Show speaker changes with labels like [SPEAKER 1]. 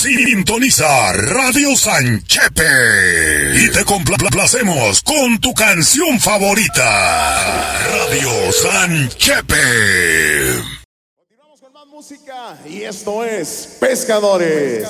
[SPEAKER 1] Sintoniza Radio Sanchepe y te complacemos con tu canción favorita. Radio Sanchepe.
[SPEAKER 2] Continuamos con más música y esto es Pescadores.